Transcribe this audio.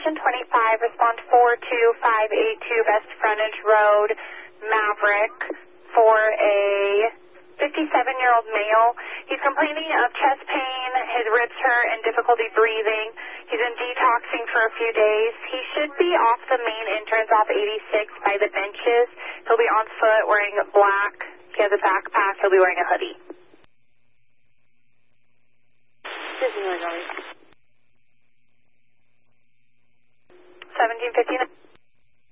Station 25, respond 42582 Best Frontage Road, Maverick, for a 57-year-old male. He's complaining of chest pain, his ribs hurt, and difficulty breathing. He's been detoxing for a few days. He should be off the main entrance off 86 by the benches. He'll be on foot wearing black. He has a backpack. He'll be wearing a hoodie. 1759.